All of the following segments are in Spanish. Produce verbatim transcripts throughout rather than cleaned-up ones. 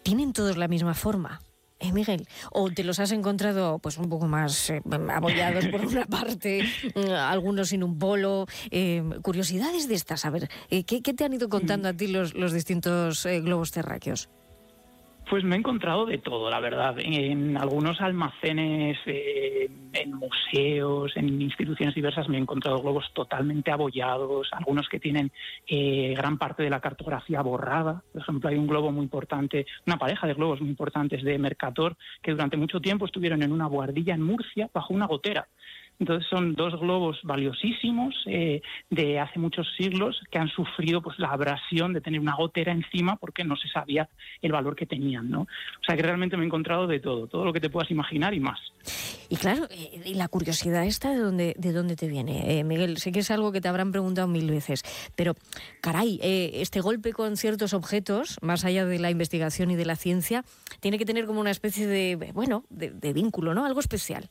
¿Tienen todos la misma forma, eh, Miguel? ¿O te los has encontrado pues un poco más eh, abollados por una parte, algunos sin un polo? Eh, curiosidades de estas, a ver, eh, ¿qué, ¿qué te han ido contando a ti los, los distintos eh, globos terráqueos? Pues me he encontrado de todo, la verdad. En algunos almacenes, eh, en museos, en instituciones diversas me he encontrado globos totalmente abollados, algunos que tienen eh, gran parte de la cartografía borrada. Por ejemplo, hay un globo muy importante, una pareja de globos muy importantes de Mercator, que durante mucho tiempo estuvieron en una buhardilla en Murcia bajo una gotera. Entonces son dos globos valiosísimos eh, de hace muchos siglos que han sufrido pues la abrasión de tener una gotera encima porque no se sabía el valor que tenían, ¿no? O sea que realmente me he encontrado de todo, todo lo que te puedas imaginar y más. Y claro, y la curiosidad esta, ¿de dónde, de dónde te viene? Eh, Miguel, sé que es algo que te habrán preguntado mil veces, pero caray, eh, este golpe con ciertos objetos, más allá de la investigación y de la ciencia, tiene que tener como una especie de, bueno, de, de vínculo, ¿no? Algo especial.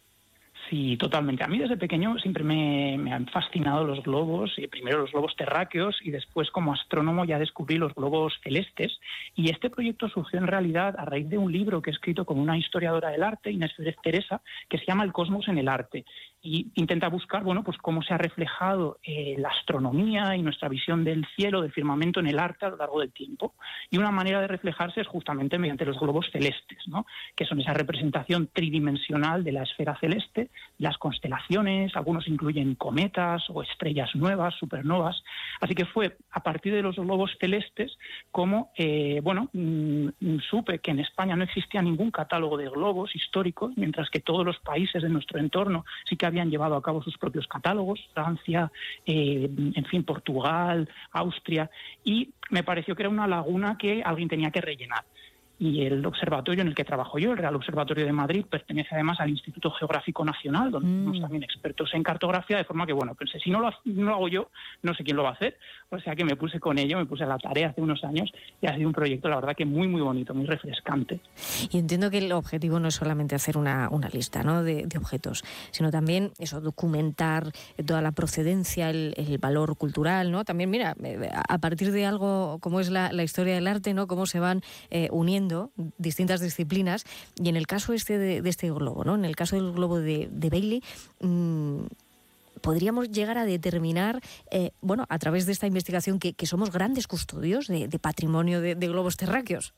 Sí, totalmente. A mí desde pequeño siempre me, me han fascinado los globos, y primero los globos terráqueos y después como astrónomo ya descubrí los globos celestes, y este proyecto surgió en realidad a raíz de un libro que he escrito con una historiadora del arte, Inés Férez Teresa, que se llama El cosmos en el arte, y intenta buscar, bueno, pues cómo se ha reflejado eh, la astronomía y nuestra visión del cielo, del firmamento en el arte a lo largo del tiempo, y una manera de reflejarse es justamente mediante los globos celestes, ¿no? Que son esa representación tridimensional de la esfera celeste, las constelaciones, algunos incluyen cometas o estrellas nuevas, supernovas. Así que fue a partir de los globos celestes como, eh, bueno, mmm, supe que en España no existía ningún catálogo de globos históricos, mientras que todos los países de nuestro entorno sí que habían llevado a cabo sus propios catálogos, Francia, eh, en fin, Portugal, Austria, y me pareció que era una laguna que alguien tenía que rellenar. Y el observatorio en el que trabajo yo, el Real Observatorio de Madrid, pertenece además al Instituto Geográfico Nacional, donde mm. tenemos también expertos en cartografía, de forma que, bueno, pensé, si no lo, no lo hago yo, no sé quién lo va a hacer. O sea que me puse con ello, me puse a la tarea hace unos años y ha sido un proyecto, la verdad, que muy, muy bonito, muy refrescante. Y entiendo que el objetivo no es solamente hacer una, una lista, ¿no?, de, de objetos, sino también eso, documentar toda la procedencia, el, el valor cultural, ¿no? También, mira, a partir de algo como es la, la historia del arte, ¿no?, cómo se van eh, uniendo distintas disciplinas, y en el caso este de, de este globo, ¿no?, en el caso del globo de, de Bailey, mmm, podríamos llegar a determinar, eh, bueno, a través de esta investigación, que, que somos grandes custodios de, de patrimonio de, de globos terráqueos.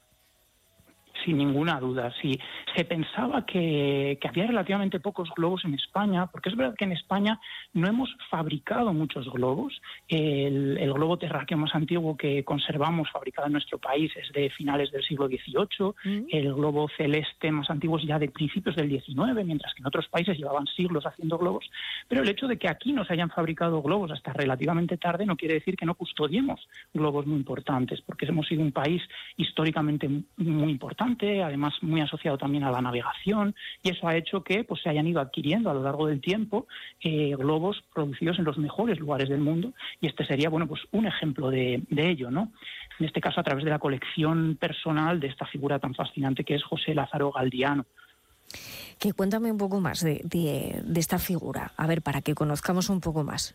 Sin ninguna duda, sí. Se pensaba que, que había relativamente pocos globos en España, porque es verdad que en España no hemos fabricado muchos globos. El, el globo terráqueo más antiguo que conservamos fabricado en nuestro país es de finales del siglo dieciocho, mm. el globo celeste más antiguo es ya de principios del diecinueve, mientras que en otros países llevaban siglos haciendo globos. Pero el hecho de que aquí no se hayan fabricado globos hasta relativamente tarde no quiere decir que no custodiemos globos muy importantes, porque hemos sido un país históricamente muy importante, además muy asociado también a la navegación, y eso ha hecho que pues, se hayan ido adquiriendo a lo largo del tiempo eh, globos producidos en los mejores lugares del mundo, y este sería, bueno, pues un ejemplo de, de ello, ¿no? En este caso a través de la colección personal de esta figura tan fascinante que es José Lázaro Galdiano. Que cuéntame un poco más de, de, de esta figura, a ver, para que conozcamos un poco más.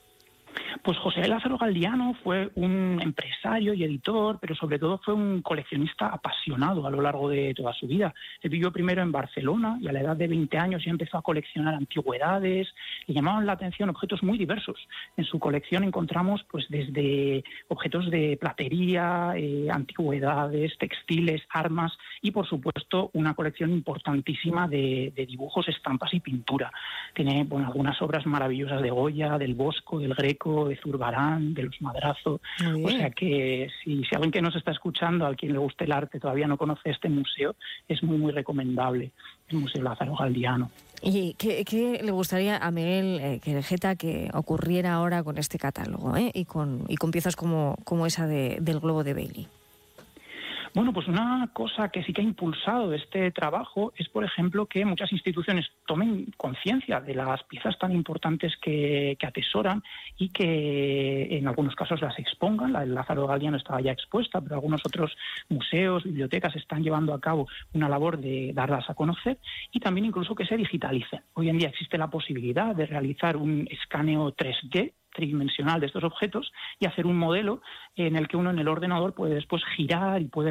Pues José Lázaro Galdiano fue un empresario y editor, pero sobre todo fue un coleccionista apasionado a lo largo de toda su vida. Él vivió primero en Barcelona y a la edad de veinte años ya empezó a coleccionar antigüedades. Le llamaban la atención objetos muy diversos. En su colección encontramos pues desde objetos de platería, eh, antigüedades, textiles, armas y por supuesto una colección importantísima de, de dibujos, estampas y pintura. Tiene bueno, algunas obras maravillosas de Goya, del Bosco, del Greco, de Zurbarán, de los Madrazo. O sea que si, si alguien que nos está escuchando, a quien le guste el arte, todavía no conoce este museo, es muy, muy recomendable, el Museo Lázaro Galdiano. ¿Y qué, qué le gustaría a Miguel eh, Querejeta que ocurriera ahora con este catálogo eh? y, con, y con piezas como, como esa de, del globo de Bailey? Bueno, pues una cosa que sí que ha impulsado este trabajo es, por ejemplo, que muchas instituciones tomen conciencia de las piezas tan importantes que, que atesoran y que en algunos casos las expongan. La del Lázaro Galdiano estaba ya expuesta, pero algunos otros museos, bibliotecas están llevando a cabo una labor de darlas a conocer y también incluso que se digitalicen. Hoy en día existe la posibilidad de realizar un escaneo tres D tridimensional de estos objetos y hacer un modelo en el que uno en el ordenador puede después girar y puede